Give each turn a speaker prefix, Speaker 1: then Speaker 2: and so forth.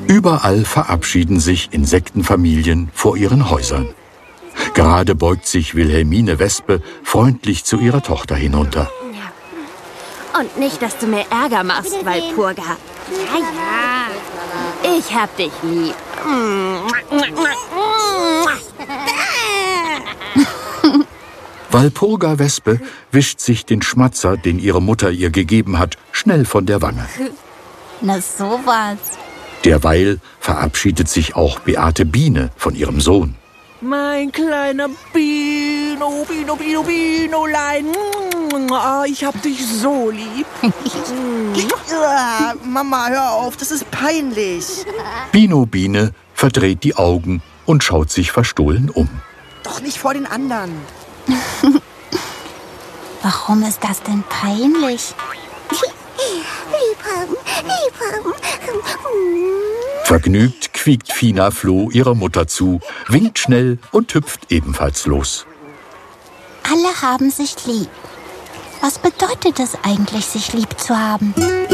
Speaker 1: Überall verabschieden sich Insektenfamilien vor ihren Häusern. Gerade beugt sich Wilhelmine Wespe freundlich zu ihrer Tochter hinunter.
Speaker 2: Und nicht, dass du mir Ärger machst, Walpurga. Ja. Ich hab dich lieb.
Speaker 1: Walpurga Wespe wischt sich den Schmatzer, den ihre Mutter ihr gegeben hat, schnell von der Wange.
Speaker 3: Na sowas.
Speaker 1: Derweil verabschiedet sich auch Beate Biene von ihrem Sohn.
Speaker 4: Mein kleiner Bino, Binolein. Oh, ich hab dich so lieb.
Speaker 5: Mama, hör auf, das ist peinlich.
Speaker 1: Bino Biene verdreht die Augen und schaut sich verstohlen um.
Speaker 5: Doch nicht vor den anderen.
Speaker 3: Warum ist das denn peinlich?
Speaker 1: Vergnügt quiekt Fina Floh ihrer Mutter zu, winkt schnell und hüpft ebenfalls los.
Speaker 3: Alle haben sich lieb. Was bedeutet es eigentlich, sich lieb zu haben?